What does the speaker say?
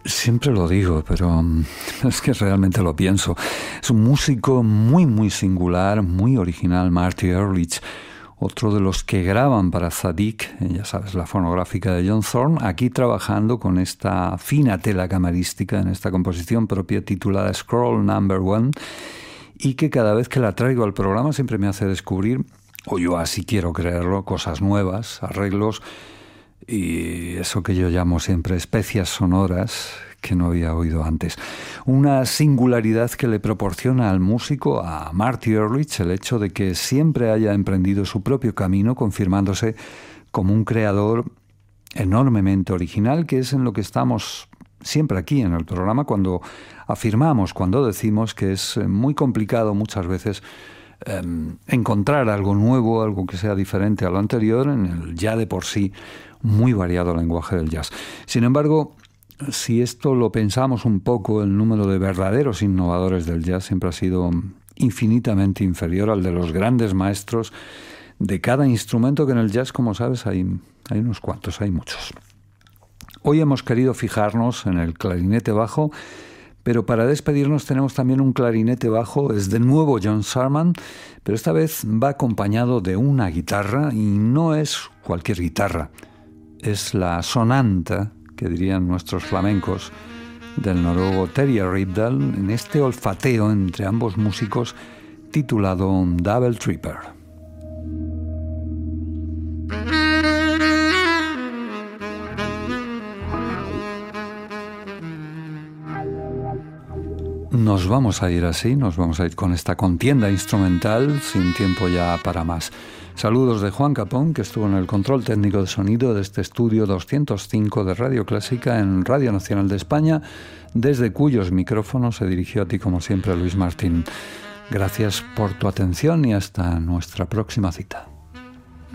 Siempre lo digo, pero es que realmente lo pienso. Es un músico muy, muy singular, muy original, Marty Ehrlich, otro de los que graban para Tzadik, ya sabes, la fonográfica de John Thorne, aquí trabajando con esta fina tela camarística en esta composición propia titulada Scroll Number One, y que cada vez que la traigo al programa siempre me hace descubrir, o yo así quiero creerlo, cosas nuevas, arreglos y eso que yo llamo siempre especias sonoras que no había oído antes. Una singularidad que le proporciona al músico, a Marty Ehrlich, el hecho de que siempre haya emprendido su propio camino, confirmándose como un creador enormemente original, que es en lo que estamos siempre aquí en el programa cuando afirmamos, cuando decimos que es muy complicado muchas veces encontrar algo nuevo, algo que sea diferente a lo anterior en el ya de por sí muy variado lenguaje del jazz. Sin embargo, si esto lo pensamos un poco, el número de verdaderos innovadores del jazz siempre ha sido infinitamente inferior al de los grandes maestros de cada instrumento, que en el jazz, como sabes, hay unos cuantos, hay muchos. Hoy hemos querido fijarnos en el clarinete bajo, pero para despedirnos tenemos también un clarinete bajo. Es de nuevo John Sarman, pero esta vez va acompañado de una guitarra, y no es cualquier guitarra, es la sonanta, que dirían nuestros flamencos, del noruego Terje Rypdal, en este olfateo entre ambos músicos titulado Double Tripper. Nos vamos a ir así, nos vamos a ir con esta contienda instrumental, sin tiempo ya para más. Saludos de Juan Capón, que estuvo en el control técnico de sonido de este estudio 205 de Radio Clásica en Radio Nacional de España, desde cuyos micrófonos se dirigió a ti como siempre Luis Martín. Gracias por tu atención y hasta nuestra próxima cita.